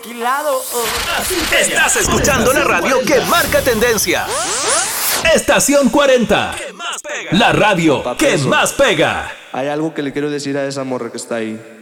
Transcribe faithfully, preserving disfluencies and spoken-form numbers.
Quilado. Estás escuchando la radio que marca tendencia. Estación cuarenta. La radio que más pega. Hay algo que le quiero decir a esa morra que está ahí.